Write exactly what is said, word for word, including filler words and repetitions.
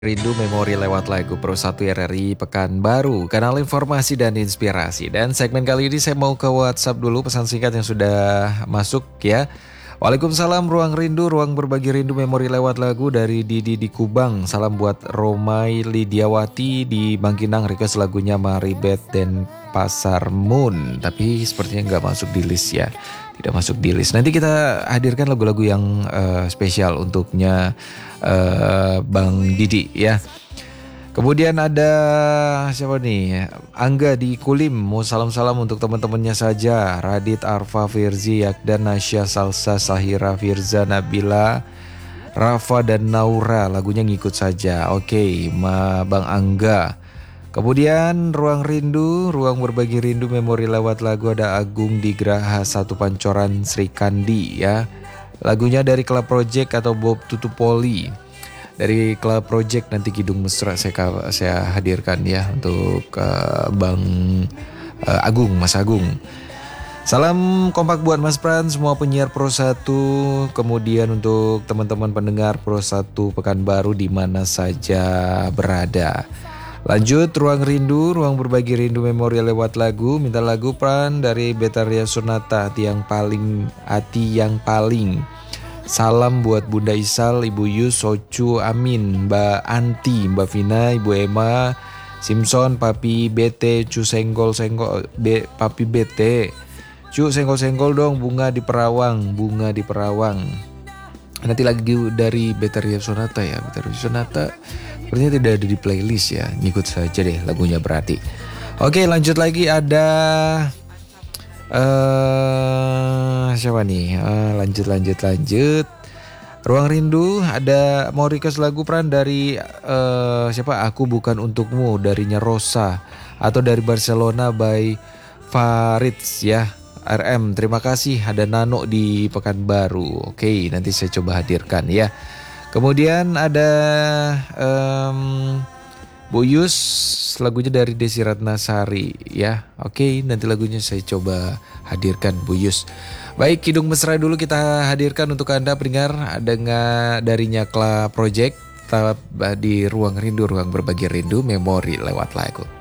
Rindu Memori lewat lagu Pro satu R R I Pekanbaru, kanal informasi dan inspirasi. Dan segmen kali ini saya mau ke WhatsApp dulu, pesan singkat yang sudah masuk ya. Waalaikumsalam, ruang rindu, ruang berbagi rindu memori lewat lagu dari Didi di Kubang. Salam buat Romai Lidiawati di Bangkinang, request lagunya Maribeth dan Pasar Moon. Tapi sepertinya nggak masuk di list ya, tidak masuk di list. Nanti kita hadirkan lagu-lagu yang uh, spesial untuknya uh, Bang Didi ya. Kemudian ada siapa nih? Angga di Kulim, mau salam-salam untuk teman-temannya saja. Radit, Arfa, Firzi, Yakdan, Nasya, Salsa, Sahira, Firza, Nabila, Rafa dan Naura. Lagunya ngikut saja. Oke, Ma Bang Angga. Kemudian Ruang Rindu, ruang berbagi rindu memori lewat lagu ada Agung di Graha satu Pancoran Sri Kandi ya. Lagunya dari Club Project atau Bob Tutupoli. Dari Club Project nanti Kidung Mesra saya saya hadirkan ya untuk uh, Bang uh, Agung, Mas Agung. Salam kompak buat Mas Pran, semua penyiar Pro satu, kemudian untuk teman-teman pendengar Pro satu Pekanbaru di mana saja berada. Lanjut Ruang Rindu, ruang berbagi rindu memori lewat lagu. Minta lagu Pran dari Betaria Sonata, hati yang paling, hati yang paling. Salam buat Bunda Isal, Ibu Yus, Socu, Amin, Mbak Anti, Mbak Vina, Ibu Emma, Simpson, Papi B T, Cu Senggol Senggol, B, Papi B T, Cu Senggol Senggol dong, bunga di Perawang, bunga di Perawang. Nanti lagi dari Betaria Sonata ya, Betaria Sonata sepertinya tidak ada di playlist ya, ngikut saja deh lagunya berarti. Oke, lanjut lagi ada Uh, siapa nih? Uh, lanjut lanjut lanjut. Ruang Rindu ada mau request lagu Pran dari uh, siapa? Aku Bukan Untukmu darinya Rosa atau dari Barcelona by Farid ya. R M, terima kasih. Ada Nano di Pekanbaru. Oke, nanti saya coba hadirkan ya. Kemudian ada um, Bu Yus, lagunya dari Desi Ratnasari ya. Oke, nanti lagunya saya coba hadirkan Bu Yus. Baik, Kidung Mesra dulu kita hadirkan untuk Anda pendengar dengan dari Nyakla Project. Tetap di Ruang Rindu, ruang berbagi rindu memori lewat lagu.